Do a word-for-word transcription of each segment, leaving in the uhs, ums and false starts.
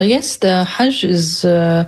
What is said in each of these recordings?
Yes, the Hajj is. Uh,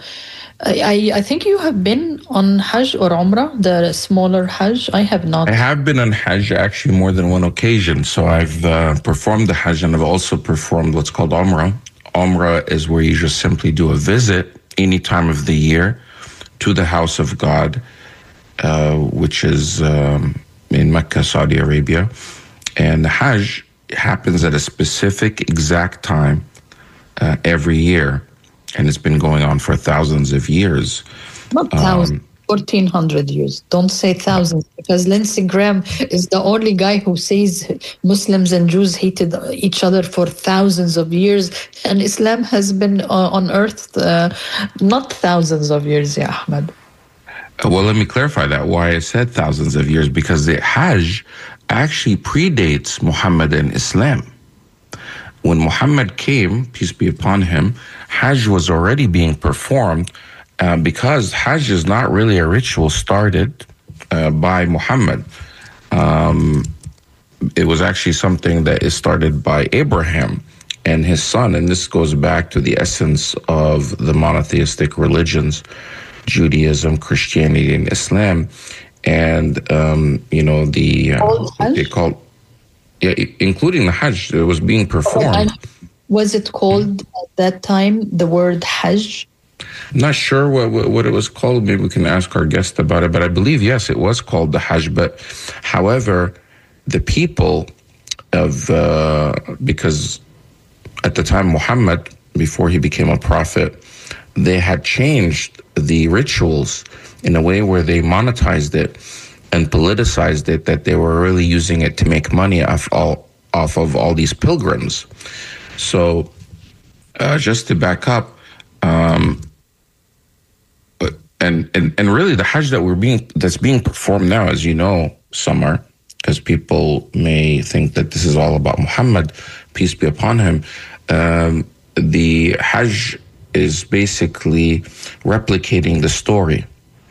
I I think you have been on Hajj or Umrah, the smaller Hajj. I have not. I have been on Hajj actually more than one occasion. So I've uh, performed the Hajj and I've also performed what's called Umrah. Umrah is where you just simply do a visit any time of the year to the house of God, uh, which is um, in Mecca, Saudi Arabia. And the Hajj happens at a specific exact time uh, every year. And it's been going on for thousands of years. Not thousands, um, fourteen hundred years. Don't say thousands, because Lindsey Graham is the only guy who says Muslims and Jews hated each other for thousands of years. And Islam has been uh, on earth uh, not thousands of years, yeah, Ahmed. Well, let me clarify that, why I said thousands of years, because the Hajj actually predates Muhammad and Islam. When Muhammad came, peace be upon him, Hajj was already being performed uh, because Hajj is not really a ritual started uh, by Muhammad. Um, it was actually something that is started by Abraham and his son, and this goes back to the essence of the monotheistic religions, Judaism, Christianity, and Islam. And, um, you know, the, uh, they call Yeah, including the Hajj, it was being performed. Was it called at that time the word Hajj? I'm not sure what, what what it was called. Maybe we can ask our guest about it. But I believe, yes, it was called the Hajj. But however, the people of, uh, because at the time Muhammad, before he became a prophet, they had changed the rituals in a way where they monetized it and politicized it, that they were really using it to make money off all off of all these pilgrims. So, uh, just to back up, um, and and and really the Hajj that we're being that's being performed now, as you know, Summer, because people may think that this is all about Muhammad, peace be upon him. Um, the Hajj is basically replicating the story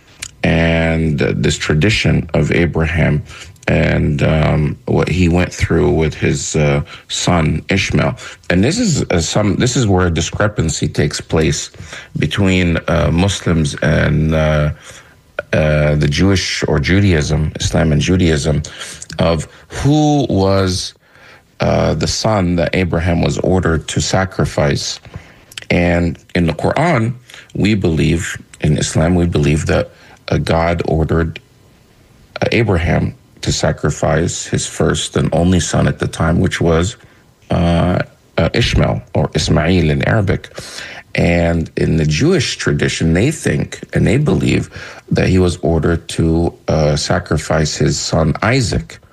and uh, this tradition of Abraham and um, what he went through with his uh, son Ishmael. And this is uh, some. This is where a discrepancy takes place between uh, Muslims and uh, uh, the Jewish or Judaism, Islam and Judaism, of who was uh, the son that Abraham was ordered to sacrifice. And in the Quran, we believe, in Islam, we believe that Uh, God ordered uh, Abraham to sacrifice his first and only son at the time, which was uh, uh, Ishmael, or Ismail in Arabic. And in the Jewish tradition, they think and they believe that he was ordered to uh, sacrifice his son Isaac.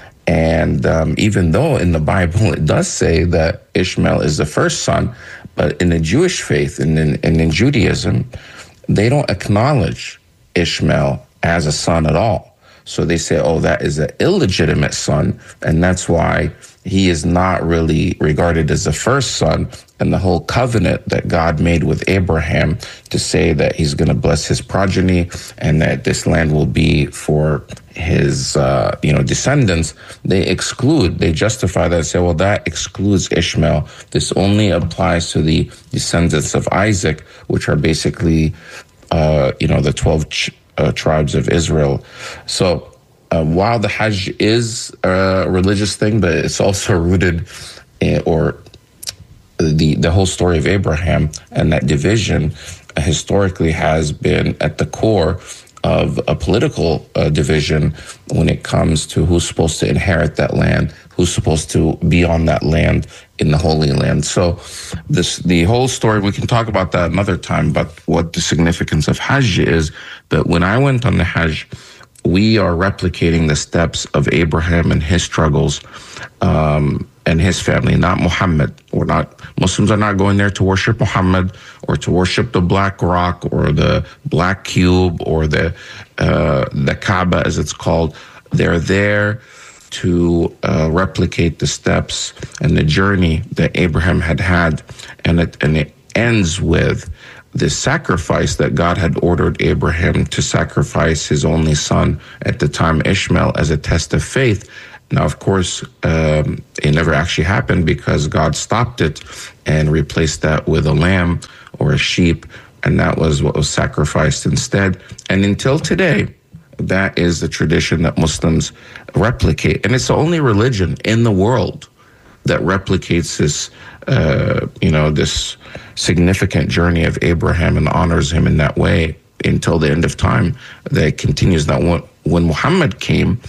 And um, even though in the Bible it does say that Ishmael is the first son, but in the Jewish faith and in, and in Judaism, they don't acknowledge Ishmael as a son at all. So they say, oh, that is an illegitimate son, and that's why he is not really regarded as the first son. And the whole covenant that God made with Abraham to say that he's going to bless his progeny and that this land will be for his, uh, you know, descendants, they exclude, they justify that and say, well, that excludes Ishmael. This only applies to the descendants of Isaac, which are basically Uh, you know, the twelve ch- uh, tribes of Israel. So uh, while the Hajj is a religious thing, but it's also rooted in, or the, the whole story of Abraham and that division uh, historically has been at the core of a political uh, division when it comes to who's supposed to inherit that land, who's supposed to be on that land in the Holy Land. So this the whole story, we can talk about that another time, but what the significance of Hajj is, that when I went on the Hajj, we are replicating the steps of Abraham and his struggles um, and his family, not Muhammad. We're not, Muslims are not going there to worship Muhammad or to worship the black rock or the black cube or the, uh, the Kaaba, as it's called. They're there to uh, replicate the steps and the journey that Abraham had had, and it, and it ends with this sacrifice that God had ordered Abraham to sacrifice his only son at the time, Ishmael, as a test of faith. Now, of course, um, it never actually happened because God stopped it and replaced that with a lamb or a sheep, and that was what was sacrificed instead. And until today, that is the tradition that Muslims replicate. And it's the only religion in the world that replicates this, uh, you know, this significant journey of Abraham and honors him in that way until the end of time. That continues. That when, when Muhammad came,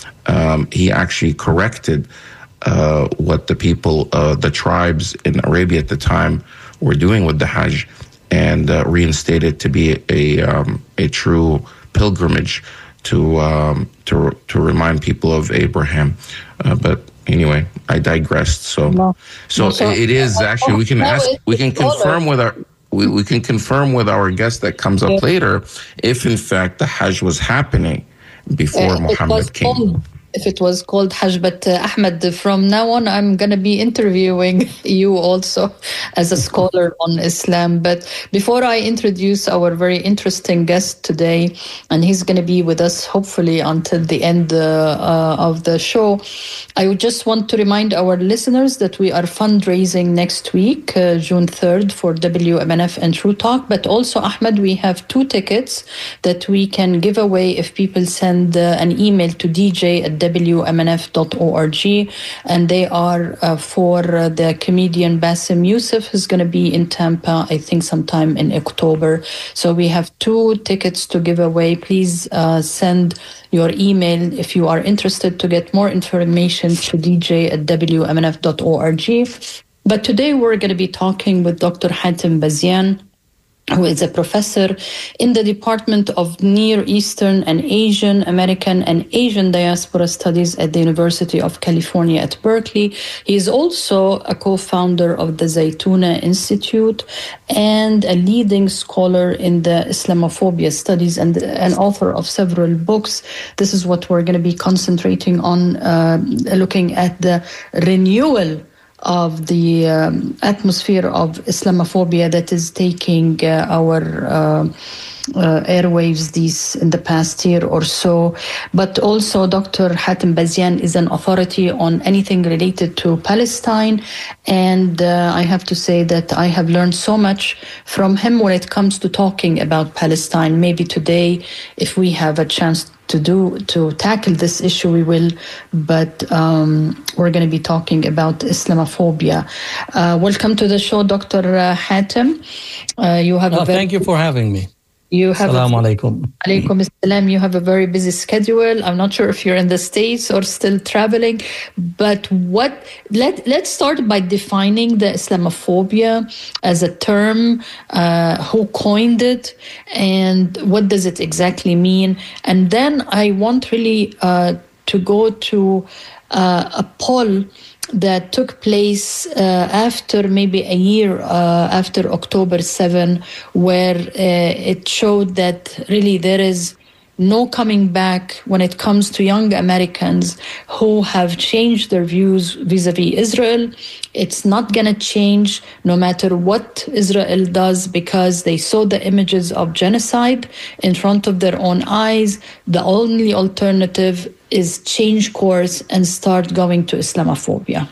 um, he actually corrected uh, what the people, uh, the tribes in Arabia at the time were doing with the Hajj, and uh, reinstated it to be a um, a true pilgrimage to um, to to remind people of Abraham. Uh, but anyway, I digressed. So, no. so, no, so it is actually we can no, ask, we can confirm with our we, we can confirm with our guest that comes up yeah. later if in fact the Hajj was happening before uh, Muhammad came. Called, if it was called Hajj, but uh, Ahmed, from now on, I'm going to be interviewing you also as a scholar on Islam. But before I introduce our very interesting guest today, and he's going to be with us hopefully until the end uh, uh, of the show, I would just want to remind our listeners that we are fundraising next week, uh, June third, for W M N F and True Talk. But also, Ahmed, we have two tickets that we can give away if people send uh, an email to D J at W M N F dot org, and they are uh, for uh, the comedian Bassem Youssef, who's going to be in Tampa, I think sometime in October. So we have two tickets to give away. Please uh, send your email if you are interested to get more information to D J at W M N F dot org. But today we're going to be talking with Doctor Hatem Bazian, who is a professor in the Department of Near Eastern and Asian American and Asian Diaspora Studies at the University of California at Berkeley. He is also a co-founder of the Zaytuna Institute and a leading scholar in the Islamophobia studies and an author of several books. This is what we're going to be concentrating on, uh, looking at the renewal of the um, atmosphere of Islamophobia that is taking uh, our uh, uh, airwaves these in the past year or so. But also Doctor Hatem Bazian is an authority on anything related to Palestine. And uh, I have to say that I have learned so much from him when it comes to talking about Palestine. Maybe today, if we have a chance to do to tackle this issue, we will, but um, we're going to be talking about Islamophobia. Uh, welcome to the show, Doctor Hatem. Uh, you have oh, a very, thank you for having me. You have Assalamu alaikum. Alaikum assalam. You have a very busy schedule. I'm not sure if you're in the States or still traveling, but what? Let Let's start by defining the Islamophobia as a term. Uh, who coined it, and what does it exactly mean? And then I want really uh, to go to uh, a poll that took place uh, after maybe a year uh, after October seventh, where uh, it showed that really there is no coming back when it comes to young Americans who have changed their views vis-a-vis Israel. It's not going to change no matter what Israel does, because they saw the images of genocide in front of their own eyes. The only alternative is change course and start going to Islamophobia.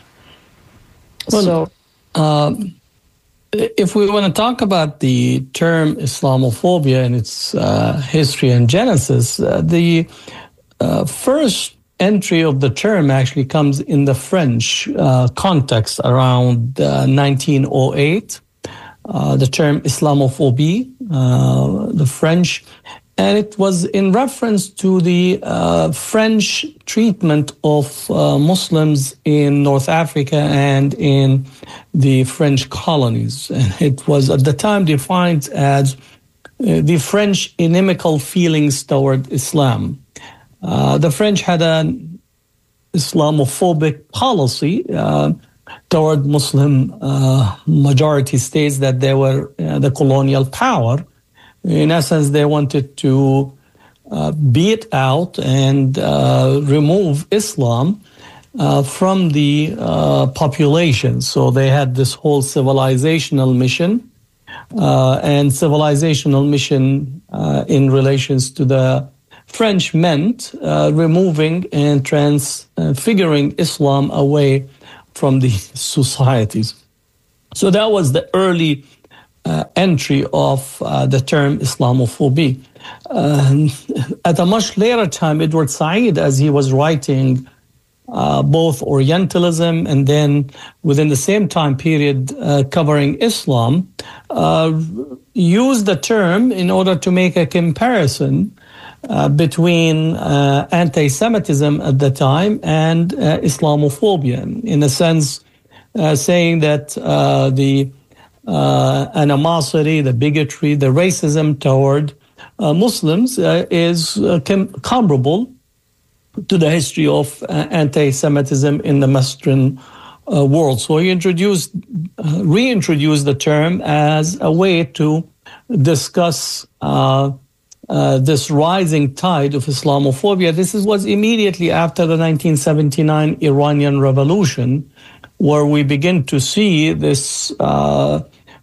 Well, so, uh, if we want to talk about the term Islamophobia and its uh, history and genesis, uh, the uh, first entry of the term actually comes in the French uh, context around uh, nineteen oh eight. Uh, the term Islamophobie, uh, the French, and it was in reference to the uh, French treatment of uh, Muslims in North Africa and in the French colonies. And it was at the time defined as uh, the French inimical feelings toward Islam. Uh, the French had an Islamophobic policy uh, toward Muslim uh, majority states that they were uh, the colonial power. In essence, they wanted to uh, beat out and uh, remove Islam uh, from the uh, population. So they had this whole civilizational mission uh, and civilizational mission uh, in relations to the French meant uh, removing and transfiguring Islam away from the societies. So that was the early uh, entry of uh, the term Islamophobia. Uh, at a much later time, Edward Said, as he was writing uh, both Orientalism and then within the same time period uh, covering Islam, uh, used the term in order to make a comparison uh, between uh, anti-Semitism at the time and uh, Islamophobia, in a sense uh, saying that uh, the uh, animosity, the bigotry, the racism toward Uh, Muslims uh, is uh, com- comparable to the history of uh, anti-Semitism in the Western uh, world. So he introduced, uh, reintroduced the term as a way to discuss uh, uh, this rising tide of Islamophobia. This is, was immediately after the nineteen seventy-nine Iranian Revolution, where we begin to see this uh,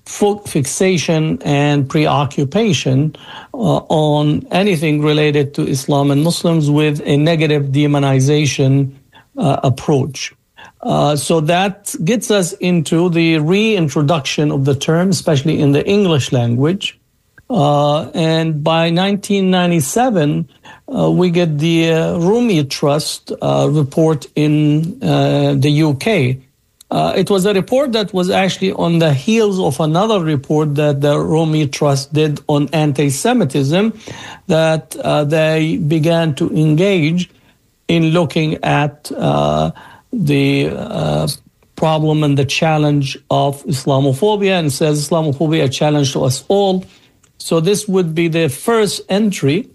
fixation and preoccupation uh, on anything related to Islam and Muslims with a negative demonization uh, approach. Uh, so that gets us into the reintroduction of the term, especially in the English language. Uh, and by nineteen ninety-seven, uh, we get the uh, Rumi Trust uh, report in uh, the U K. Uh, it was a report that was actually on the heels of another report that the Rumi Trust did on anti-Semitism, that uh, they began to engage in looking at uh, the uh, problem and the challenge of Islamophobia, and says Islamophobia a challenge to us all. So this would be the first entry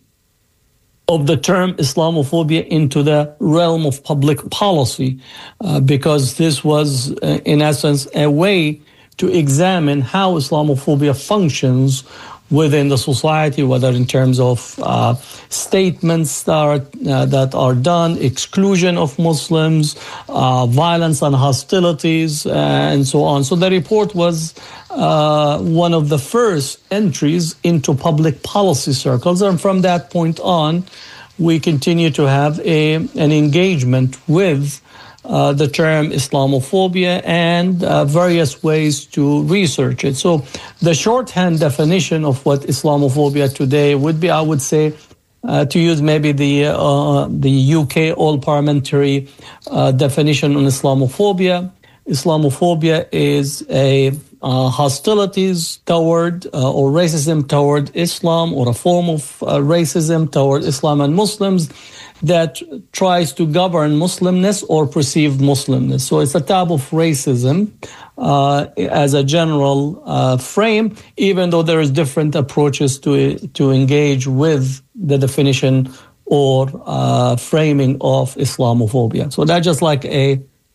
of the term Islamophobia into the realm of public policy, uh, because this was, uh, in essence, a way to examine how Islamophobia functions within the society, whether in terms of uh, statements that are, uh, that are done, exclusion of Muslims, uh, violence and hostilities, uh, and so on. So the report was uh, one of the first entries into public policy circles. And from that point on, we continue to have a, an engagement with Uh, the term Islamophobia and uh, various ways to research it. So the shorthand definition of what Islamophobia today would be, I would say, uh, to use maybe the uh, the U K all-parliamentary uh, definition on Islamophobia. Islamophobia is a uh, hostilities toward uh, or racism toward Islam, or a form of uh, racism toward Islam and Muslims that tries to govern Muslimness or perceived Muslimness. So it's a type of racism uh, as a general uh, frame, even though there is different approaches to to engage with the definition or uh, framing of Islamophobia. So that's just like a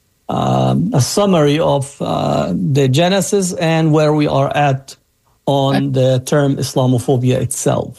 um, a summary of uh, the genesis and where we are at on the term Islamophobia itself.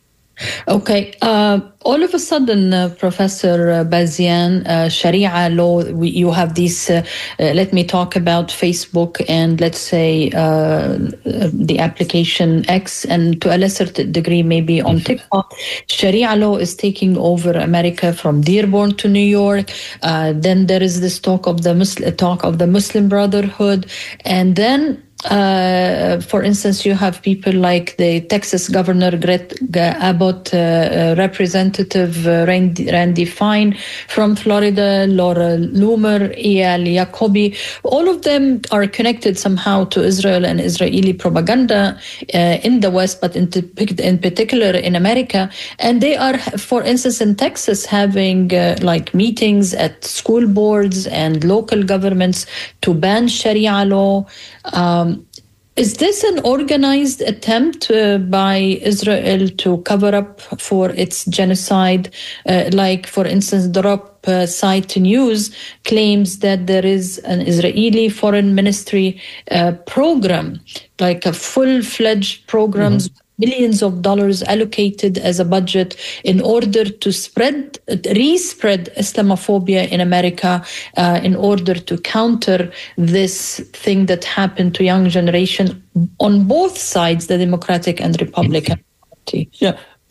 Okay. Uh, all of a sudden, uh, Professor Bazian, uh, Sharia law, we, you have these, uh, uh, let me talk about Facebook and let's say uh, the application X, and to a lesser degree maybe on TikTok. Sharia law is taking over America from Dearborn to New York. Uh, then there is this talk of the Muslim, talk of the Muslim Brotherhood. And then Uh, for instance, you have people like the Texas Governor Greg Abbott, uh, uh, Representative uh, Randy, Randy Fine from Florida, Laura Loomer, Eyal Jacobi. All of them are connected somehow to Israel and Israeli propaganda uh, in the West, but in, in particular in America. And they are, for instance, in Texas, having uh, like meetings at school boards and local governments to ban Sharia law. Um, Is this an organized attempt uh, by Israel to cover up for its genocide? Uh, like, for instance, the Drop uh, site news claims that there is an Israeli foreign ministry uh, program, like a full-fledged program, mm-hmm. millions of dollars allocated as a budget in order to spread, re-spread Islamophobia in America, uh, in order to counter this thing that happened to young generation on both sides, the Democratic and Republican Party. Yeah.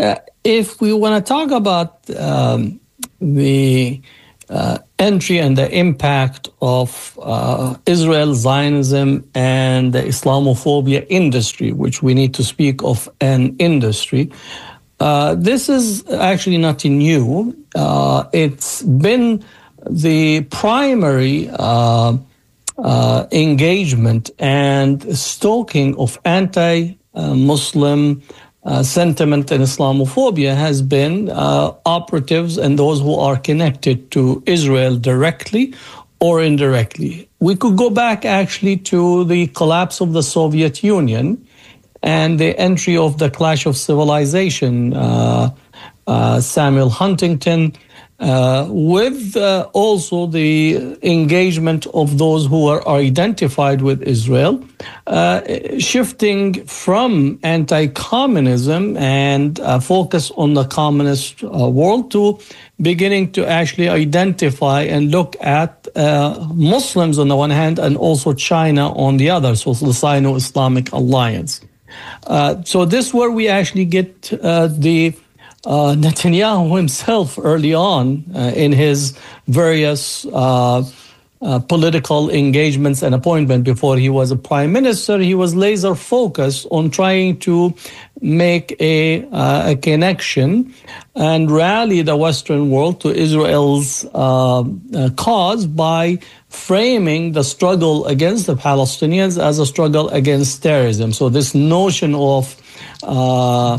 uh, if we want to talk about um, the uh, entry and the impact of uh, Israel, Zionism, and the Islamophobia industry, which we need to speak of an industry, uh, this is actually nothing new. Uh, it's been the primary uh, uh, engagement and stoking of anti-Muslim uh, sentiment and Islamophobia has been uh, operatives and those who are connected to Israel directly or indirectly. We could go back actually to the collapse of the Soviet Union and the entry of the Clash of Civilization, uh, uh, Samuel Huntington, Uh, with uh, also the engagement of those who are identified with Israel, uh, shifting from anti-communism and uh, focus on the communist uh, world to beginning to actually identify and look at uh, Muslims on the one hand and also China on the other, so the Sino-Islamic alliance. Uh, so this is where we actually get uh, the Uh, Netanyahu himself early on uh, in his various uh, uh, political engagements and appointment before he was a prime minister, he was laser focused on trying to make a, uh, a connection and rally the Western world to Israel's uh, uh, cause by framing the struggle against the Palestinians as a struggle against terrorism. So this notion of uh,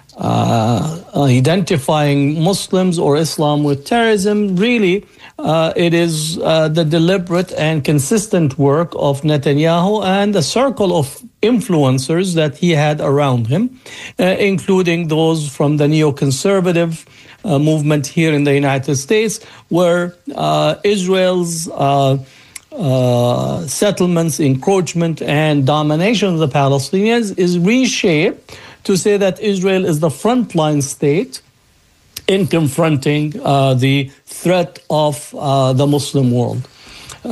Uh, identifying Muslims or Islam with terrorism, really, uh, it is uh, the deliberate and consistent work of Netanyahu and the circle of influencers that he had around him, uh, including those from the neoconservative uh, movement here in the United States, where uh, Israel's uh, uh, settlements, encroachment, and domination of the Palestinians is reshaped to say that Israel is the frontline state in confronting uh, the threat of uh, the Muslim world. Uh,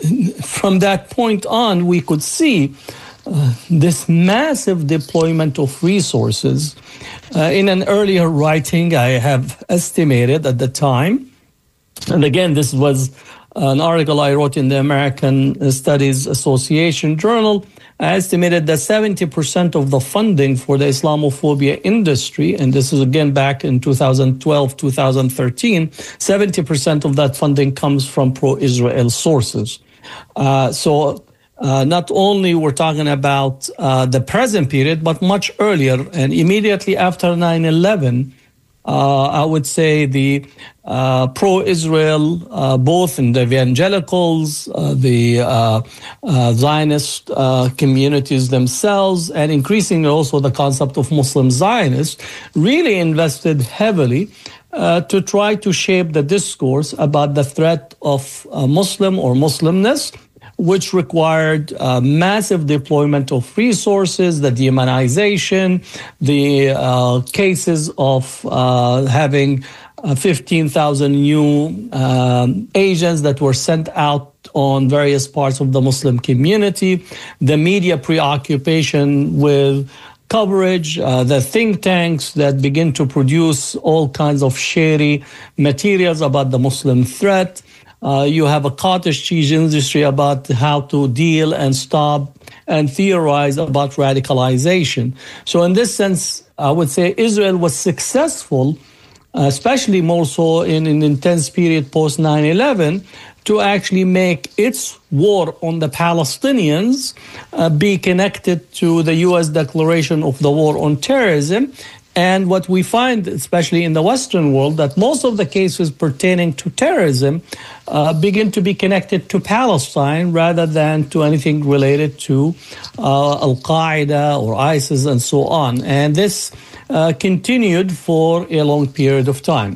from that point on, we could see uh, this massive deployment of resources. Uh, in an earlier writing, I have estimated at the time, and again, this was an article I wrote in the American Studies Association Journal, I estimated that seventy percent of the funding for the Islamophobia industry, and this is again back in two thousand twelve, two thousand thirteen, seventy percent of that funding comes from pro-Israel sources. Uh, so uh, not only we're talking about uh, the present period, but much earlier and immediately after nine eleven, Uh, I would say the uh, pro-Israel, uh, both in the evangelicals, uh, the uh, uh, Zionist uh, communities themselves, and increasingly also the concept of Muslim Zionists, really invested heavily uh, to try to shape the discourse about the threat of uh, Muslim or Muslimness, which required uh, massive deployment of resources, the demonization, the uh, cases of uh, having uh, fifteen thousand new um, agents that were sent out on various parts of the Muslim community, the media preoccupation with coverage, uh, the think tanks that begin to produce all kinds of shady materials about the Muslim threat. Uh, you have a cottage cheese industry about how to deal and stop and theorize about radicalization. So in this sense, I would say Israel was successful, especially more so in an intense period post nine eleven, to actually make its war on the Palestinians uh, be connected to the U S declaration of the war on terrorism. And what we find, especially in the Western world, that most of the cases pertaining to terrorism uh, begin to be connected to Palestine rather than to anything related to uh, Al-Qaeda or ISIS and so on. And this uh, continued for a long period of time.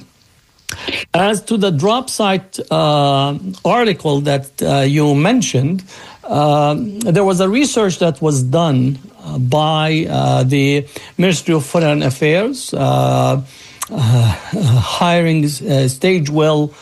As to the drop site uh, article that uh, you mentioned, uh, there was a research that was done uh, by uh, the Ministry of Foreign Affairs, uh, uh, hiring uh, Stagewell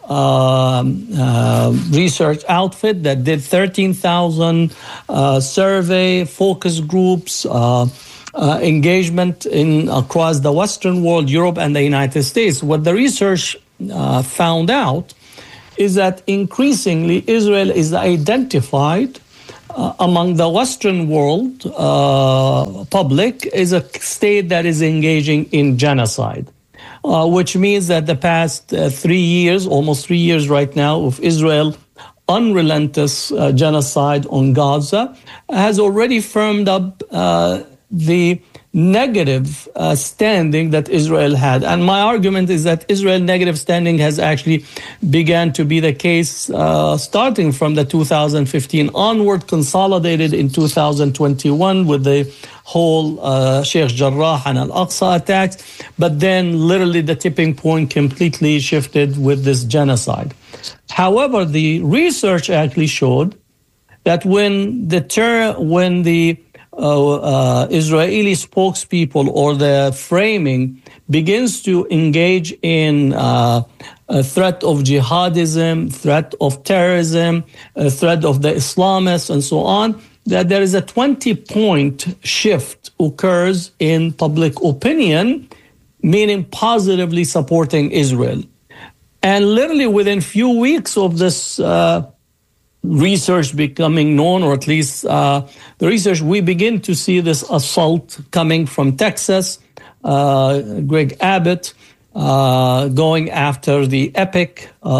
um, uh, research outfit that did thirteen thousand uh, survey, focus groups, uh, uh, engagement in across the Western world, Europe, and the United States. What the research uh, found out is that increasingly Israel is identified uh, among the Western world uh, public as a state that is engaging in genocide. Uh, which means that the past uh, three years, almost three years right now, of Israel unrelenting uh, genocide on Gaza has already firmed up uh, the negative uh, standing that Israel had. And my argument is that Israel's negative standing has actually began to be the case uh, starting from the two thousand fifteen onward, consolidated in two thousand twenty-one with the whole uh, Sheikh Jarrah and Al-Aqsa attacks. But then literally the tipping point completely shifted with this genocide. However, the research actually showed that when the ter- when the Uh, uh, Israeli spokespeople or the framing begins to engage in uh, a threat of jihadism, threat of terrorism, a threat of the Islamists, and so on, that there is a twenty-point shift occurs in public opinion, meaning positively supporting Israel. And literally within few weeks of this uh, research becoming known, or at least uh, the research, we begin to see this assault coming from Texas, uh, Greg Abbott uh, going after the EPIC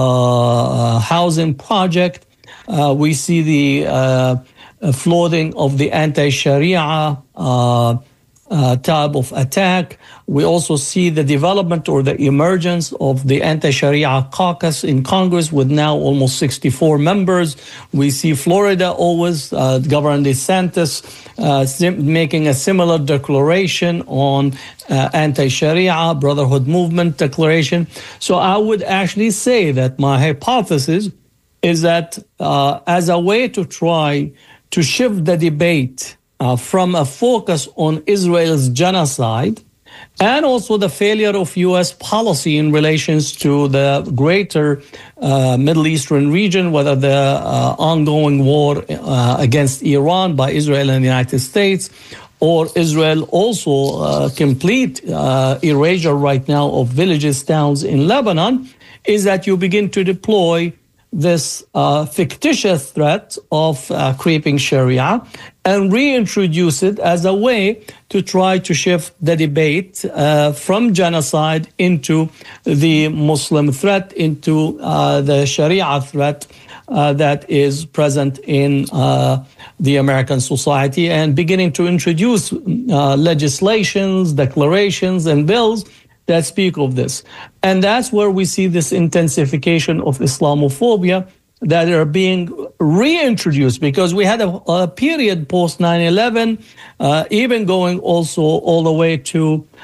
uh, housing project. Uh, we see the uh, floating of the anti-Sharia uh, uh, type of attack. We also see the development or the emergence of the anti-Sharia caucus in Congress with now almost sixty-four members. We see Florida always, uh, Governor DeSantis uh, sim- making a similar declaration on uh, anti-Sharia, Brotherhood Movement declaration. So I would actually say that my hypothesis is that uh, as a way to try to shift the debate uh, from a focus on Israel's genocide and also the failure of U S policy in relations to the greater uh, Middle Eastern region, whether the uh, ongoing war uh, against Iran by Israel and the United States, or Israel also uh, complete uh, erasure right now of villages, towns in Lebanon, is that you begin to deploy this uh, fictitious threat of uh, creeping Sharia and reintroduce it as a way to try to shift the debate uh, from genocide into the Muslim threat, into uh, the Sharia threat uh, that is present in uh, the American society, and beginning to introduce uh, legislations, declarations, and bills that speak of this. And that's where we see this intensification of Islamophobia that are being reintroduced, because we had a, a period post nine eleven, uh, even going also all the way to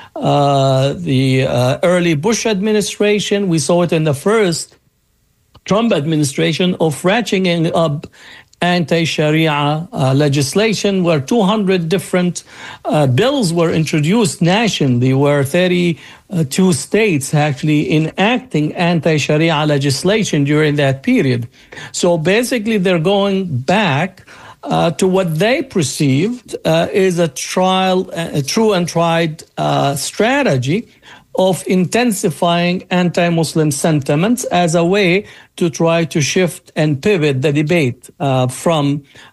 uh, the uh, early Bush administration. We saw it in the first Trump administration of ratcheting up anti-Sharia uh, legislation, where two hundred different uh, bills were introduced nationally, where thirty-two states actually enacting anti-Sharia legislation during that period. So basically they're going back uh, to what they perceived uh, is a trial, a true and tried uh, strategy of intensifying anti-Muslim sentiments as a way to try to shift and pivot the debate uh, from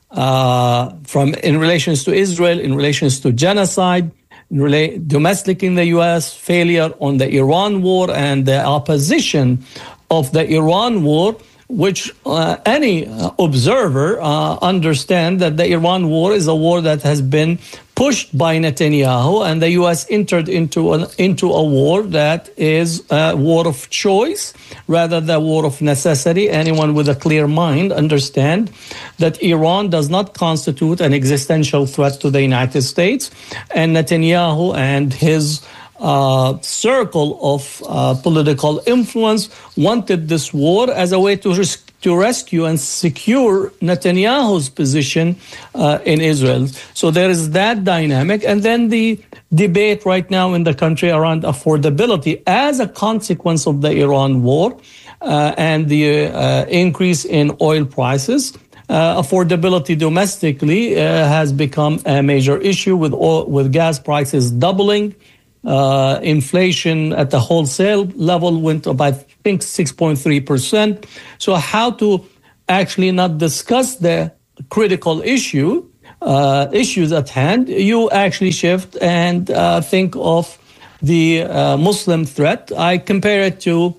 uh, from in relations to Israel, in relations to genocide, in rela- domestic in the U S, failure on the Iran war, and the opposition of the Iran war, which uh, any observer uh, understand that the Iran war is a war that has been pushed by Netanyahu, and the U S entered into an, into a war that is a war of choice rather than a war of necessity. Anyone with a clear mind understand that Iran does not constitute an existential threat to the United States, and Netanyahu and his uh, circle of uh, political influence wanted this war as a way to res- to rescue and secure Netanyahu's position uh, in Israel. So there is that dynamic. And then the debate right now in the country around affordability as a consequence of the Iran war. uh, and the uh, increase in oil prices. Uh, affordability domestically uh, has become a major issue with oil, with gas prices doubling. Uh, inflation at the wholesale level went up, I think, six point three percent. So how to actually not discuss the critical issue, uh, issues at hand, you actually shift and uh, think of the uh, Muslim threat. I compare it to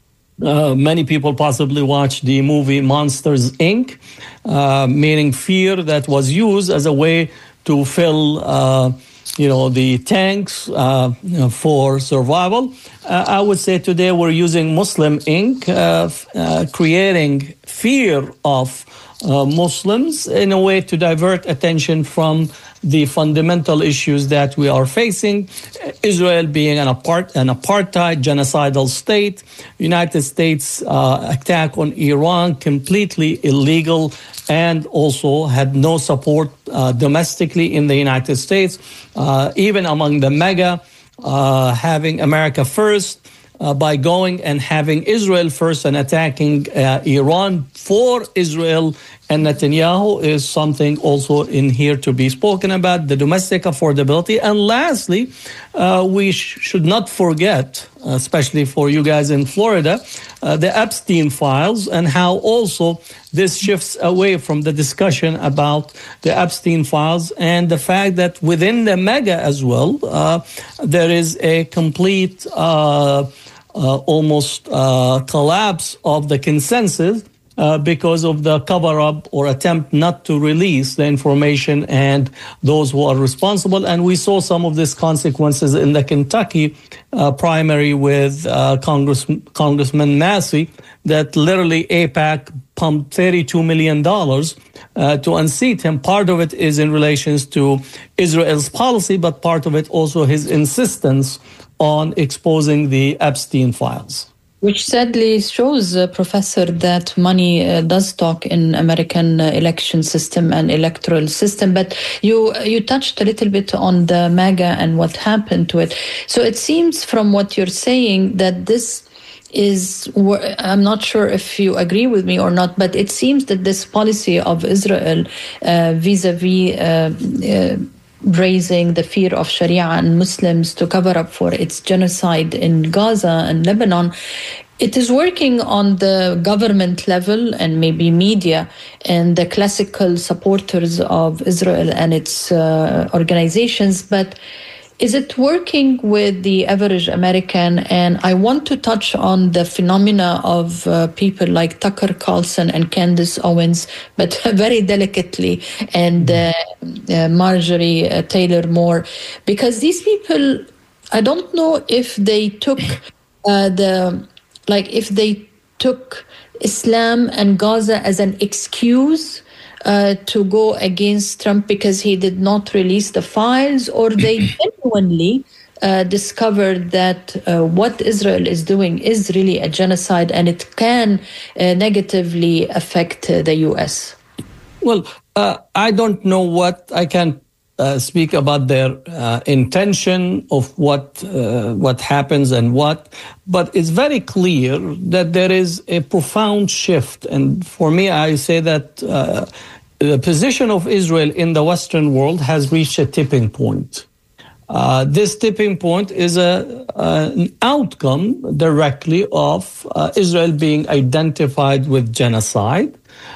Uh, many people possibly watch the movie Monsters, Incorporated, uh, meaning fear that was used as a way to fill, uh, you know, the tanks uh, for survival. Uh, I would say today we're using Muslim Incorporated, uh, uh, creating fear of uh, Muslims in a way to divert attention from the fundamental issues that we are facing. Israel being an, apart, an apartheid, genocidal state, United States uh, attack on Iran, completely illegal, and also had no support uh, domestically in the United States, uh, even among the MAGA, uh, having America first, Uh, by going and having Israel first and attacking uh, Iran for Israel and Netanyahu is something also in here to be spoken about, the domestic affordability. And lastly, uh, we sh- should not forget, especially for you guys in Florida, uh, the Epstein files and how also this shifts away from the discussion about the Epstein files and the fact that within the MAGA as well, uh, there is a complete uh, Uh, almost uh, collapse of the consensus uh, because of the cover-up or attempt not to release the information and those who are responsible. And we saw some of these consequences in the Kentucky uh, primary with uh, Congress, Congressman Massey, that literally AIPAC pumped thirty-two million dollars uh, to unseat him. Part of it is in relations to Israel's policy, but part of it also his insistence on exposing the Epstein files. Which sadly shows, uh, Professor, that money uh, does talk in American uh, election system and electoral system. But you you touched a little bit on the MAGA and what happened to it. So it seems from what you're saying that this is, I'm not sure if you agree with me or not, but it seems that this policy of Israel uh, vis-a-vis uh, uh, raising the fear of Sharia and Muslims to cover up for its genocide in Gaza and Lebanon, it is working on the government level and maybe media and the classical supporters of Israel and its uh, organizations, but is it working with the average American? And I want to touch on the phenomena of uh, people like Tucker Carlson and Candace Owens, but very delicately, and uh, uh, Marjorie uh, Taylor Moore, because these people, I don't know if they took uh, the, like if they took Islam and Gaza as an excuse Uh, to go against Trump because he did not release the files, or they genuinely uh, discovered that uh, what Israel is doing is really a genocide and it can uh, negatively affect uh, the U S? Well, uh, I don't know what I can uh, speak about their uh, intention of what uh, what happens and what, but it's very clear that there is a profound shift. And for me, I say that uh, the position of Israel in the Western world has reached a tipping point. Uh, this tipping point is a, uh, an outcome directly of uh, Israel being identified with genocide.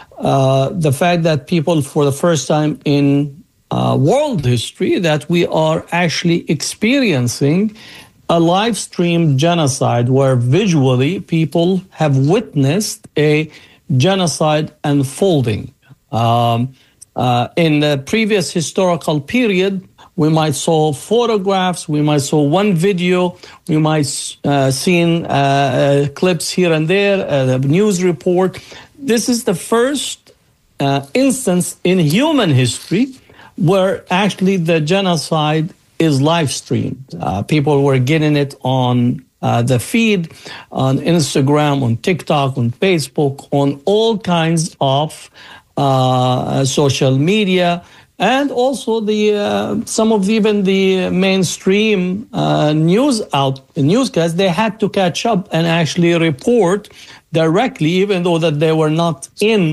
Uh, the fact that people, for the first time in uh, world history, that we are actually experiencing a live stream genocide where visually people have witnessed a genocide unfolding. Um, uh, in the previous historical period, we might saw photographs, we might saw one video, we might uh, seen uh, uh, clips here and there, a news report. This is the first uh, instance in human history where actually the genocide is live streamed. Uh, people were getting it on uh, the feed, on Instagram, on TikTok, on Facebook, on all kinds of uh, social media, and also the uh, some of even the mainstream uh, news out newscasts. They had to catch up and actually report directly, even though that they were not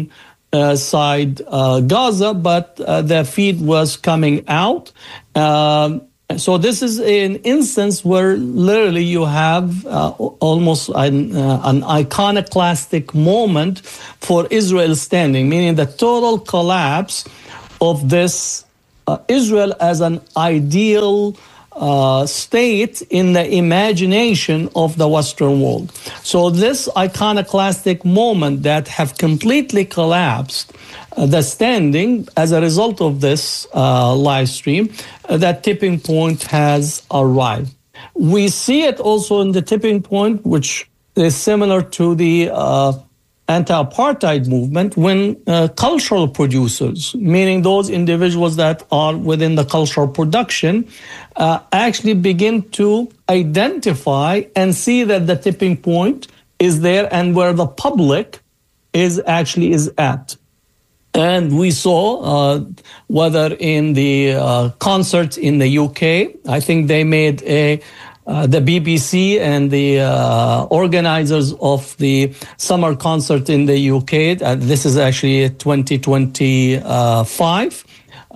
inside uh, Gaza, but uh, the feed was coming out. Um, So this is an instance where literally you have uh, almost an, uh, an iconoclastic moment for Israel standing, meaning the total collapse of this uh, Israel as an ideal uh, state in the imagination of the Western world. So this iconoclastic moment that have completely collapsed Uh, the standing as a result of this uh, live stream, uh, that tipping point has arrived. We see it also in the tipping point, which is similar to the uh, anti-apartheid movement, when uh, cultural producers, meaning those individuals that are within the cultural production, uh, actually begin to identify and see that the tipping point is there and where the public is actually is at. And we saw uh, whether in the uh, concerts in the U K, I think they made a, uh, the B B C and the uh, organizers of the summer concert in the U K, uh, this is actually twenty twenty-five, uh,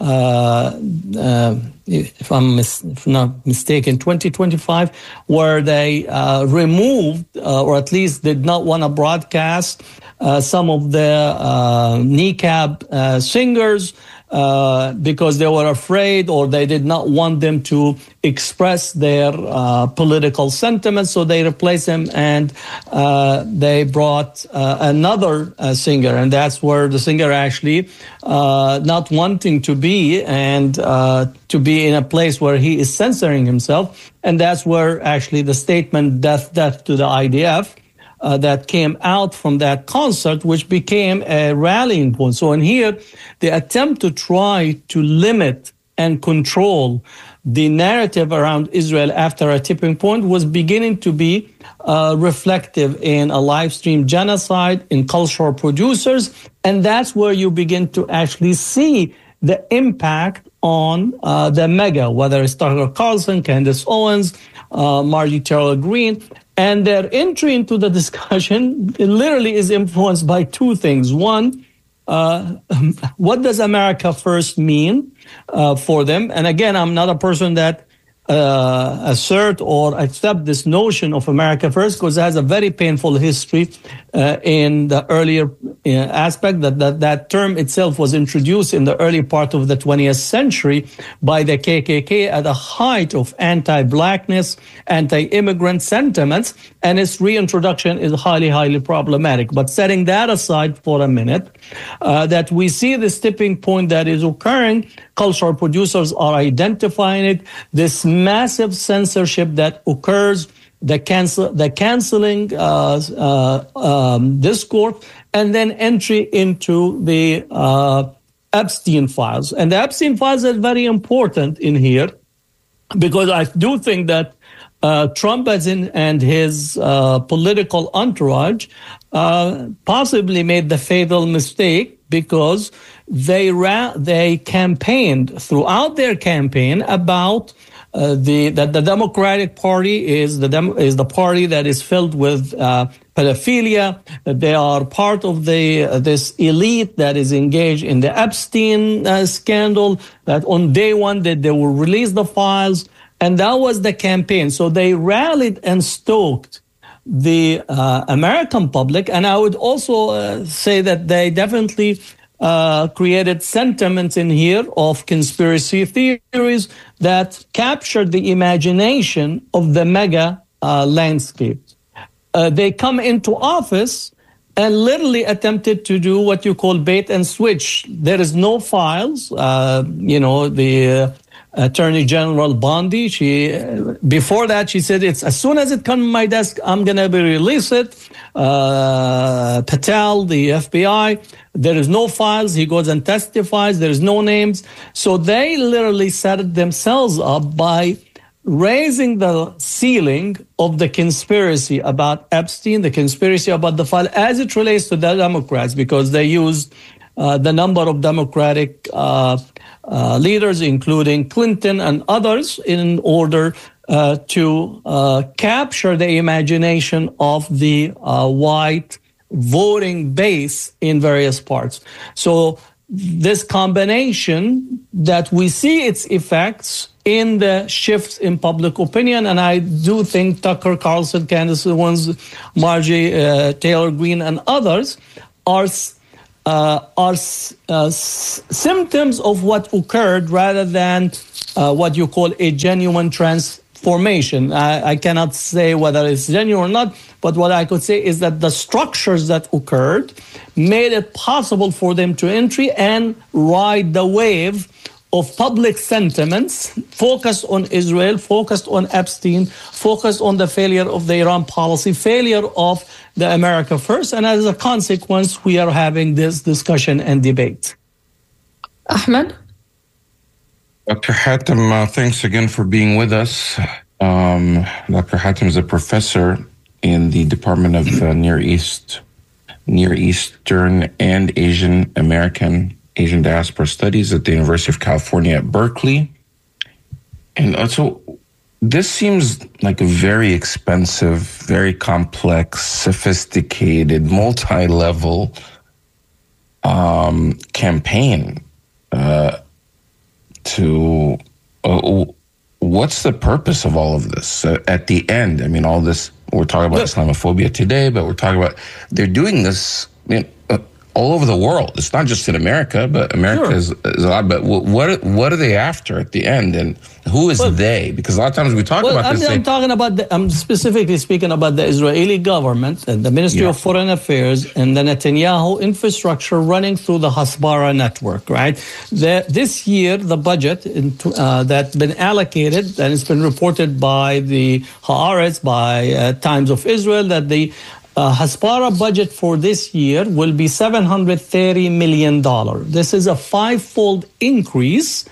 uh, if I'm mis- if not mistaken, twenty twenty-five, where they uh, removed, uh, or at least did not want to broadcast Uh, some of the uh, niqab uh, singers uh, because they were afraid, or they did not want them to express their uh, political sentiments, so they replaced them and uh, they brought uh, another uh, singer, and that's where the singer actually uh, not wanting to be and uh, to be in a place where he is censoring himself, and that's where actually the statement "death, death to the I D F" Uh, that came out from that concert, which became a rallying point. So in here, the attempt to try to limit and control the narrative around Israel after a tipping point was beginning to be uh, reflective in a live stream genocide, in cultural producers, and that's where you begin to actually see the impact on uh, the mega, whether it's Tucker Carlson, Candace Owens, uh, Marjorie Taylor Greene. And their entry into the discussion literally is influenced by two things. One, uh, what does America first mean uh, for them? And again, I'm not a person that uh, assert or accept this notion of America first, because it has a very painful history uh, in the earlier uh, aspect that, that that term itself was introduced in the early part of the twentieth century by the K K K at the height of anti-blackness, anti-immigrant sentiments, and its reintroduction is highly, highly problematic. But setting that aside for a minute, uh, that we see this tipping point that is occurring, cultural producers are identifying it, this massive censorship that occurs, the cancel, the canceling uh, uh, um, discourse, and then entry into the uh, Epstein files. And the Epstein files are very important in here, because I do think that uh, Trump as in, and his uh, political entourage uh, possibly made the fatal mistake, because they ra- they campaigned throughout their campaign about uh, the that the Democratic Party is the Dem- is the party that is filled with uh, pedophilia, that they are part of the uh, this elite that is engaged in the Epstein uh, scandal, that on day one that they will release the files, and that was the campaign. So they rallied and stoked the uh, American public, and I would also uh, say that they definitely uh, created sentiments in here of conspiracy theories that captured the imagination of the mega uh, landscape. Uh, they come into office and literally attempted to do what you call bait and switch. There is no files. Uh, you know, the uh, Attorney General Bondi, she uh, before that she said, "It's as soon as it comes to my desk, I'm gonna be release it." Uh, Patel, the F B I, there is no files. He goes and testifies. There is no names. So they literally set themselves up by raising the ceiling of the conspiracy about Epstein, the conspiracy about the file, as it relates to the Democrats, because they used uh, the number of Democratic uh, uh, leaders, including Clinton and others, in order uh, to uh, capture the imagination of the uh, white voting base in various parts. So this combination that we see its effects in the shifts in public opinion, and I do think Tucker Carlson, Candace Owens, Margie uh, Taylor Greene, and others are uh, are uh, symptoms of what occurred rather than uh, what you call a genuine transformation. I, I cannot say whether it's genuine or not, but what I could say is that the structures that occurred made it possible for them to enter and ride the wave of public sentiments focused on Israel, focused on Epstein, focused on the failure of the Iran policy, failure of the America First, and as a consequence, we are having this discussion and debate. Ahmed? Doctor Hatem, uh, thanks again for being with us. Um, Doctor Hatem is a professor in the Department of uh, Near East, Near Eastern and Asian American Asian Diaspora Studies at the University of California at Berkeley. And also, this seems like a very expensive, very complex, sophisticated, multi-level um, campaign uh, to... Uh, what's the purpose of all of this? Uh, at the end, I mean, all this, we're talking about Islamophobia today, but we're talking about, they're doing this... You know, uh, all over the world. It's not just in America, but America sure. is, is a lot. But what what are they after at the end, and who is well, they? Because a lot of times we talk well, about I'm, this. I'm talking about. The, I'm specifically speaking about the Israeli government and the Ministry yeah. of Foreign Affairs and the Netanyahu infrastructure running through the Hasbara network. Right. The, this year, the budget in, uh, that's been allocated, and it's been reported by the Haaretz, by uh, Times of Israel, that the Uh, Hasbara budget for this year will be seven hundred thirty million dollars. This is a five-fold increase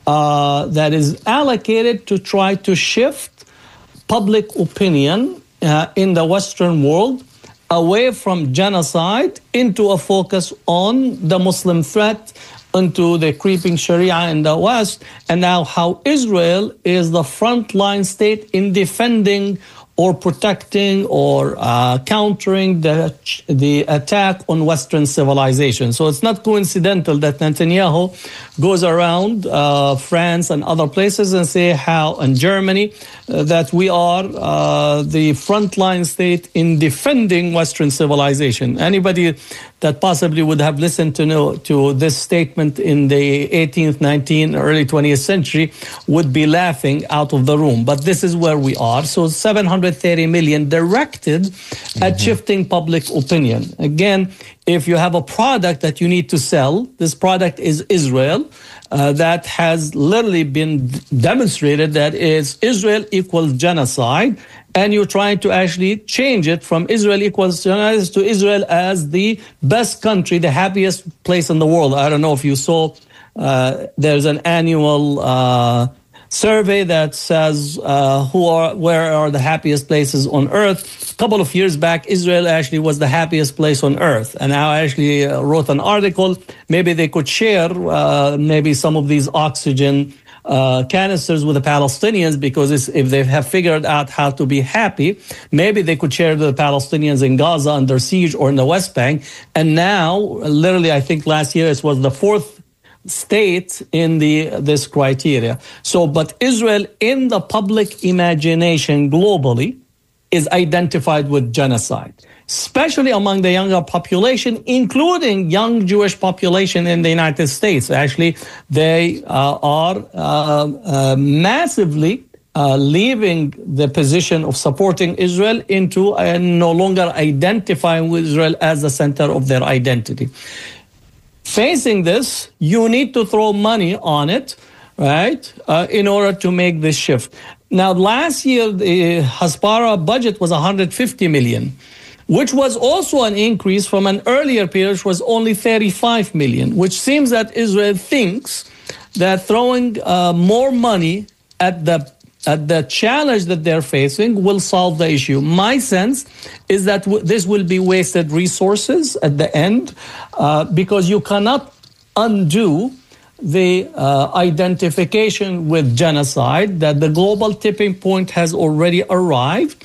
uh, that is allocated to try to shift public opinion uh, in the Western world away from genocide into a focus on the Muslim threat, into the creeping Sharia in the West, and now how Israel is the frontline state in defending or protecting or uh, countering the the attack on Western civilization. So it's not coincidental that Netanyahu goes around uh, France and other places and say how, and Germany, uh, that we are uh, the frontline state in defending Western civilization. Anybody that possibly would have listened to know to this statement in the eighteenth, nineteenth, early twentieth century would be laughing out of the room. But this is where we are. So seven hundred thirty million directed mm-hmm. at shifting public opinion. Again, if you have a product that you need to sell, this product is Israel. Uh, that has literally been demonstrated that is Israel equals genocide, and you're trying to actually change it from Israel equals genocide to Israel as the best country, the happiest place in the world. I don't know if you saw, uh, there's an annual uh, survey that says uh, who are where are the happiest places on earth. A couple of years back, Israel actually was the happiest place on earth, and I actually uh, wrote an article. Maybe they could share uh, maybe some of these oxygen uh, canisters with the Palestinians, because it's, if they have figured out how to be happy, maybe they could share the Palestinians in Gaza under siege or in the West Bank. And now, literally, I think last year it was the fourth state in the this criteria. So, but Israel in the public imagination globally is identified with genocide, especially among the younger population, including young Jewish population in the United States. Actually, they uh, are uh, uh, massively uh, leaving the position of supporting Israel into uh, no longer identifying with Israel as the center of their identity. Facing this, you need to throw money on it, right, uh, in order to make this shift. Now, last year, the Hasbara budget was one hundred fifty million, which was also an increase from an earlier period, which was only thirty-five million, which seems that Israel thinks that throwing uh, more money at the at the challenge that they're facing will solve the issue. My sense is that w- this will be wasted resources at the end uh, because you cannot undo the uh, identification with genocide, that the global tipping point has already arrived.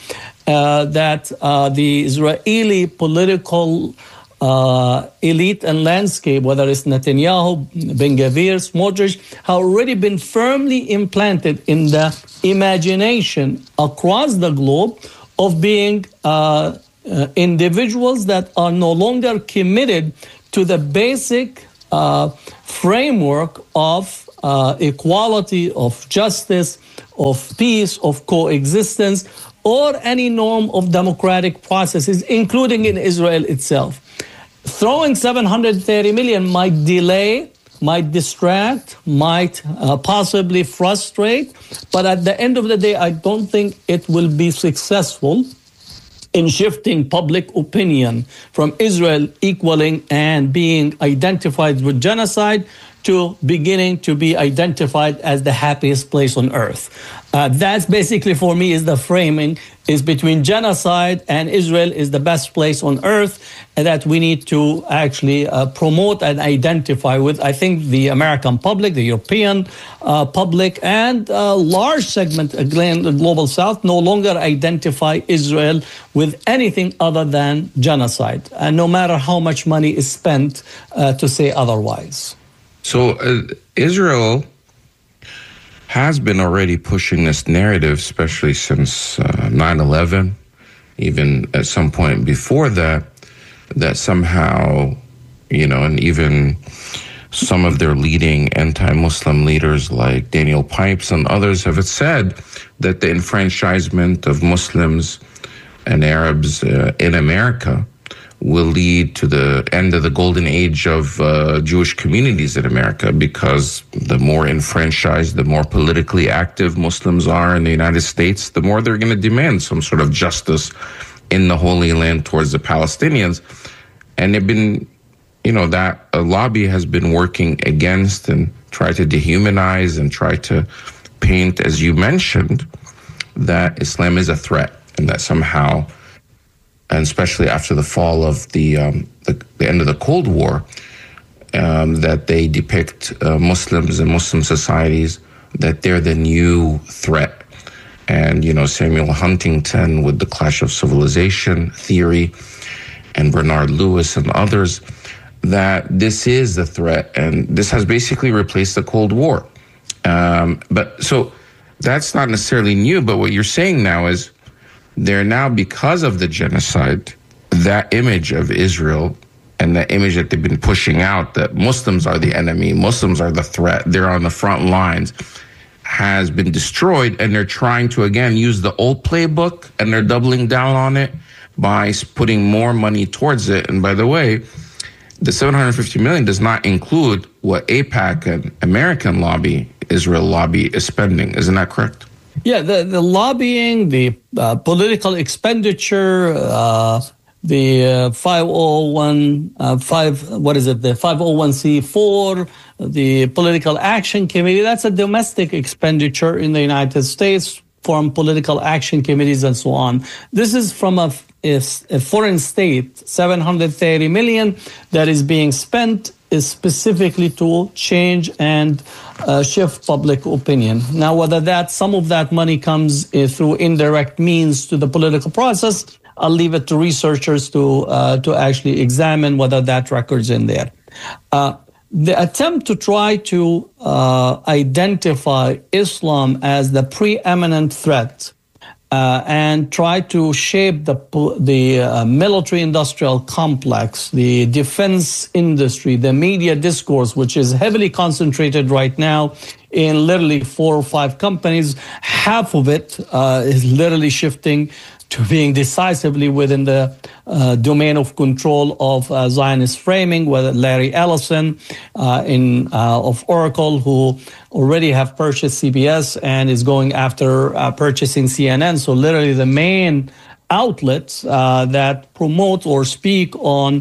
uh, that uh, the Israeli political uh, elite and landscape, whether it's Netanyahu, Ben Gvir, Smotrich, have already been firmly implanted in the imagination across the globe of being uh, uh, individuals that are no longer committed to the basic uh, framework of uh, equality, of justice, of peace, of coexistence, or any norm of democratic processes, including in Israel itself. Throwing seven hundred thirty million might delay, might distract, might uh, possibly frustrate, but at the end of the day, I don't think it will be successful in shifting public opinion from Israel equaling and being identified with genocide to beginning to be identified as the happiest place on earth. Uh, that's basically, for me, is the framing, is between genocide and Israel is the best place on earth, and that we need to actually uh, promote and identify with. I think the American public, the European uh, public, and a large segment, again, the global south, no longer identify Israel with anything other than genocide, and no matter how much money is spent uh, to say otherwise. So uh, Israel has been already pushing this narrative, especially since uh, nine eleven, even at some point before that, that somehow, you know, and even some of their leading anti-Muslim leaders like Daniel Pipes and others have said that the enfranchisement of Muslims and Arabs uh, in America will lead to the end of the golden age of uh, Jewish communities in America, because the more enfranchised, the more politically active Muslims are in the United States, the more they're going to demand some sort of justice in the Holy Land towards the Palestinians. And they've been, you know, that uh, lobby has been working against and try to dehumanize and try to paint, as you mentioned, that Islam is a threat and that somehow, and especially after the fall of the um, the, the end of the Cold War, um, that they depict uh, Muslims and Muslim societies, that they're the new threat. And, you know, Samuel Huntington with the Clash of Civilization theory, and Bernard Lewis and others, that this is the threat, and this has basically replaced the Cold War. Um, but so that's not necessarily new, but what you're saying now is, they're now, because of the genocide, that image of Israel and that image that they've been pushing out, that Muslims are the enemy, Muslims are the threat, they're on the front lines, has been destroyed. And they're trying to, again, use the old playbook, and they're doubling down on it by putting more money towards it. And by the way, the seven hundred fifty million does not include what AIPAC and American lobby, Israel lobby, is spending. Isn't that correct? Yeah, the, the lobbying, the uh, political expenditure, uh, the uh, five oh one, uh, five, what is it, the five oh one c four, the Political Action Committee, that's a domestic expenditure in the United States from political action committees and so on. This is from a, a, a foreign state, seven hundred thirty million that is being spent is specifically to change and uh, shift public opinion. Now, whether that some of that money comes uh, through indirect means to the political process, I'll leave it to researchers to uh, to actually examine whether that record's in there. Uh, the attempt to try to uh, identify Islam as the preeminent threat Uh, and try to shape the the uh, military-industrial complex, the defense industry, the media discourse, which is heavily concentrated right now in literally four or five companies. Half of it uh, is literally shifting to being decisively within the uh, domain of control of uh, Zionist framing, whether Larry Ellison uh, in uh, of Oracle, who already have purchased C B S and is going after uh, purchasing C N N. So literally the main outlets uh, that promote or speak on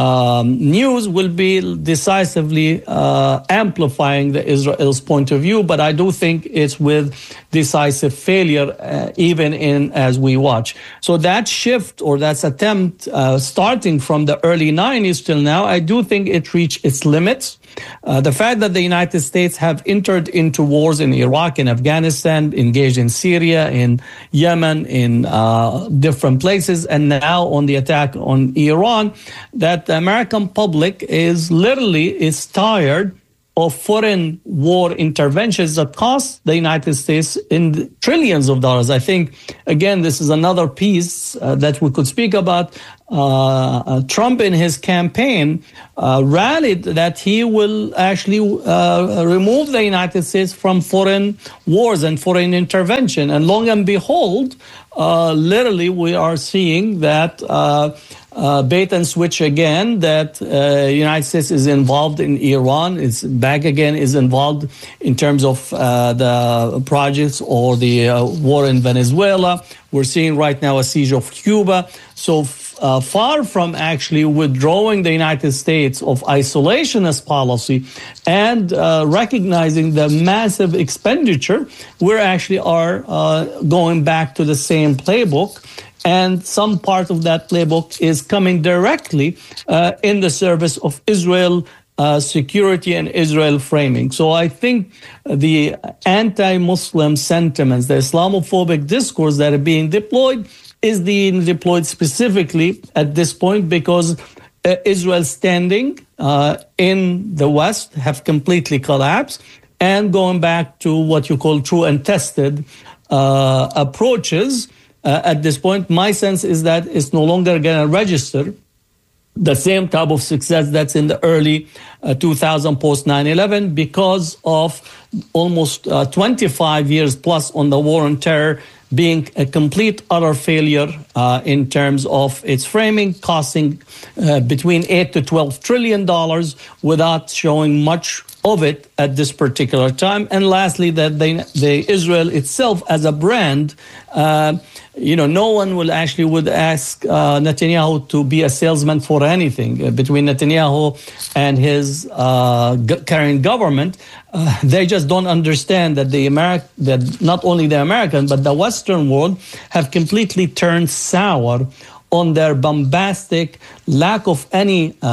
um, news will be decisively uh, amplifying the Israel's point of view. But I do think it's with decisive failure, uh, even in as we watch. So that shift or that attempt, uh, starting from the early nineties till now, I do think it reached its limits. Uh, the fact that the United States have entered into wars in Iraq, in Afghanistan, engaged in Syria, in Yemen, in uh, different places, and now on the attack on Iran, that the American public is literally is tired of foreign war interventions that cost the United States in trillions of dollars. I think, again, this is another piece uh, that we could speak about. Uh, uh, Trump in his campaign uh, rallied that he will actually uh, remove the United States from foreign wars and foreign intervention. And long and behold, uh, literally we are seeing that uh, Uh, bait and switch again, that uh, United States is involved in Iran, is back again, is involved in terms of uh, the projects or the uh, war in Venezuela. We're seeing right now a siege of Cuba. So uh, far from actually withdrawing the United States of isolationist policy and uh, recognizing the massive expenditure, we actually are uh, going back to the same playbook. And some part of that playbook is coming directly uh, in the service of Israel uh, security and Israel framing. So I think the anti-Muslim sentiments, the Islamophobic discourse that are being deployed is being deployed specifically at this point because uh, Israel's standing uh, in the West have completely collapsed. And going back to what you call true and tested uh, approaches, Uh, at this point, my sense is that it's no longer going to register the same type of success that's in the early uh, two thousand post nine eleven because of almost uh, twenty-five years plus on the war on terror being a complete utter failure uh, in terms of its framing, costing uh, between eight to twelve trillion dollars without showing much of it at this particular time. And lastly, that they, the Israel itself as a brand, uh, you know, no one will actually would ask uh, Netanyahu to be a salesman for anything. Uh, between Netanyahu and his uh, g- current government, uh, they just don't understand that the Ameri- that not only the American but the Western world have completely turned sour on their bombastic lack of any uh,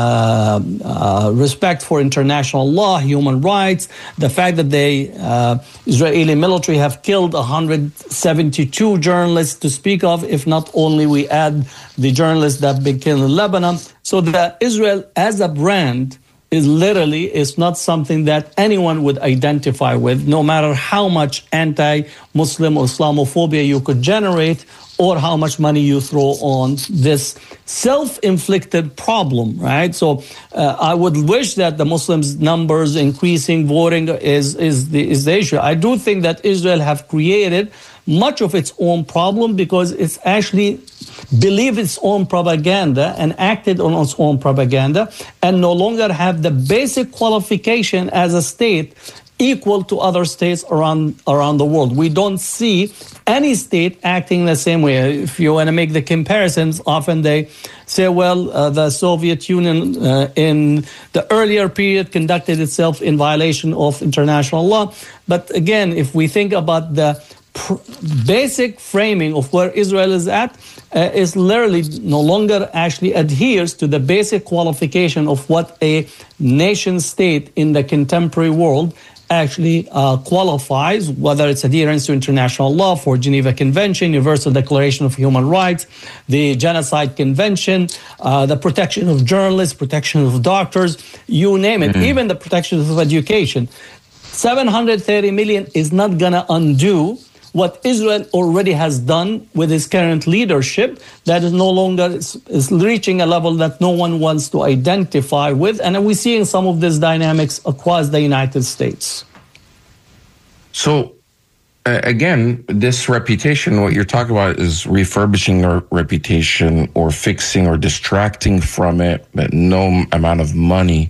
uh, respect for international law, human rights, the fact that the uh, Israeli military have killed one hundred seventy-two journalists to speak of, if not only we add the journalists that have been killed in Lebanon. So that Israel as a brand is literally is not something that anyone would identify with, no matter how much anti-Muslim or Islamophobia you could generate or how much money you throw on this self-inflicted problem, right? So uh, I would wish that the Muslims' numbers increasing, voting is, is, the, is the issue. I do think that Israel have created much of its own problem because it's actually believed its own propaganda and acted on its own propaganda and no longer have the basic qualification as a state equal to other states around around the world. We don't see any state acting the same way. If you want to make the comparisons, often they say, well, uh, the Soviet Union uh, in the earlier period conducted itself in violation of international law. But again, if we think about the pr- basic framing of where Israel is at, uh, is literally no longer actually adheres to the basic qualification of what a nation state in the contemporary world actually uh, qualifies, whether it's adherence to international law for Geneva Convention, Universal Declaration of Human Rights, the Genocide Convention, uh, the protection of journalists, protection of doctors, you name it, mm-hmm. even the protection of education. seven hundred thirty million is not going to undo what Israel already has done with its current leadership that is no longer is, is reaching a level that no one wants to identify with. And we're seeing some of these dynamics across the United States. So, uh, again, this reputation, what you're talking about is refurbishing our reputation or fixing or distracting from it, but no amount of money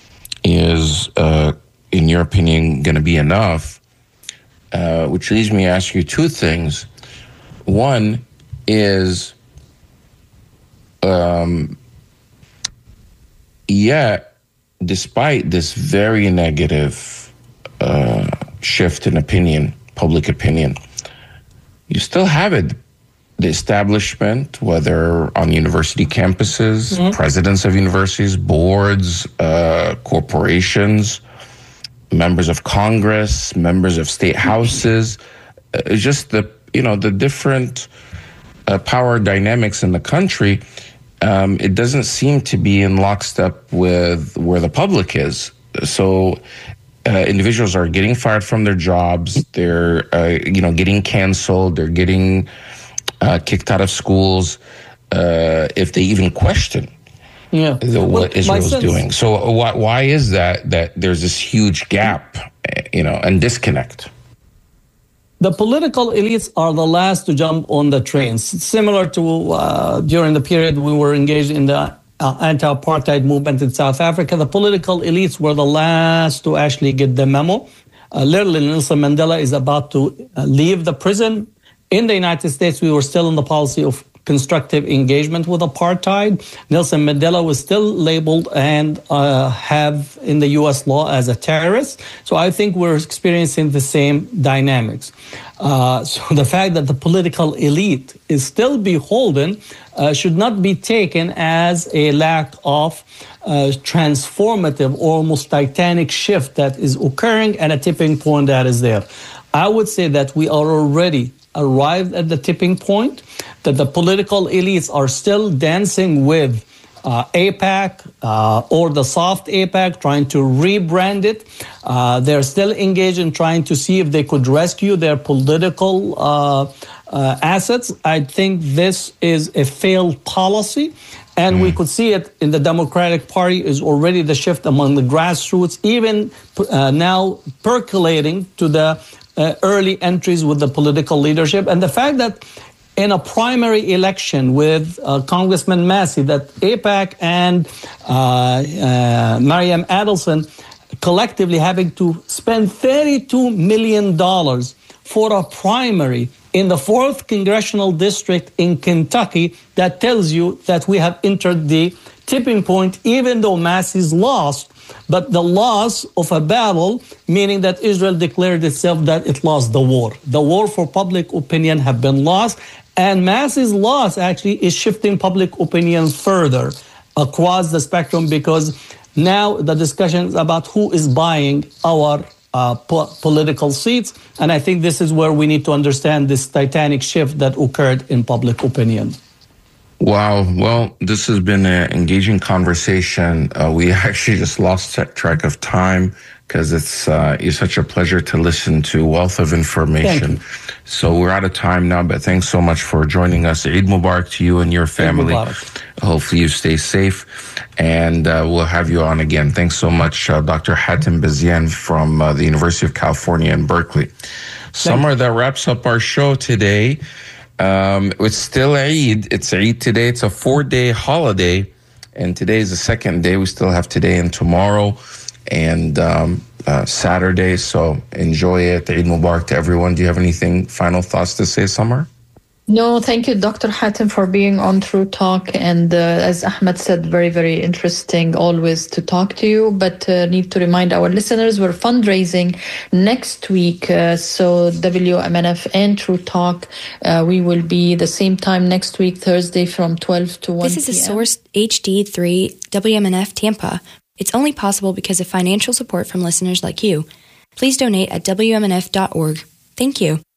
is, uh, in your opinion, going to be enough. Uh, which leads me to ask you two things. One is, um, yet, despite this very negative uh, shift in opinion, public opinion, you still have it the establishment, whether on university campuses, mm-hmm. presidents of universities, boards, uh, corporations, members of Congress, members of state houses, uh, just the, you know, the different uh, power dynamics in the country, um, it doesn't seem to be in lockstep with where the public is. So uh, individuals are getting fired from their jobs. They're, uh, you know, getting canceled. They're getting uh, kicked out of schools uh, if they even question yeah. the, what well, Israel's doing. So why, why is that, that there's this huge gap, you know, and disconnect? The political elites are the last to jump on the trains, similar to uh, during the period we were engaged in the uh, anti-apartheid movement in South Africa. The political elites were the last to actually get the memo. Uh, literally, Nelson Mandela is about to uh, leave the prison. In the United States, we were still in the policy of constructive engagement with apartheid. Nelson Mandela was still labeled and uh, have in the U S law as a terrorist. So I think we're experiencing the same dynamics. Uh, so the fact that the political elite is still beholden uh, should not be taken as a lack of uh, transformative or almost titanic shift that is occurring and a tipping point that is there. I would say that we are already arrived at the tipping point, that the political elites are still dancing with uh, AIPAC uh, or the soft AIPAC, trying to rebrand it. Uh, they're still engaged in trying to see if they could rescue their political uh, uh, assets. I think this is a failed policy. And mm. we could see it in the Democratic Party is already the shift among the grassroots, even uh, now percolating to the Uh, early entries with the political leadership. And the fact that in a primary election with uh, Congressman Massey, that AIPAC and uh, uh, Mariam Adelson collectively having to spend thirty-two million dollars for a primary in the fourth congressional district in Kentucky, that tells you that we have entered the tipping point, even though Massey's lost. But the loss of a battle, meaning that Israel declared itself that it lost the war. The war for public opinion have been lost, and Massey's loss actually is shifting public opinion further across the spectrum, because now the discussion is about who is buying our uh, po- political seats, and I think this is where we need to understand this titanic shift that occurred in public opinion. Wow. Well, this has been an engaging conversation. Uh, we actually just lost track of time because it's uh, it's such a pleasure to listen to wealth of information. So we're out of time now, but thanks so much for joining us. Eid Mubarak to you and your family. Hopefully you stay safe, and uh, we'll have you on again. Thanks so much, uh, Doctor Hatem Bazian from uh, the University of California in Berkeley. Summer, that wraps up our show today. Um, it's still Eid. It's Eid today. It's a four-day holiday, and today is the second day. We still have today and tomorrow and um, uh, Saturday, so enjoy it. Eid Mubarak to everyone. Do you have anything, final thoughts to say, Summer? No, thank you, Doctor Hatem, for being on True Talk. And uh, as Ahmed said, very, very interesting always to talk to you. But uh, need to remind our listeners, we're fundraising next week. Uh, so W M N F and True Talk, uh, we will be the same time next week, Thursday from twelve to one p.m. This is a Source H D three W M N F Tampa. It's only possible because of financial support from listeners like you. Please donate at W M N F dot org. Thank you.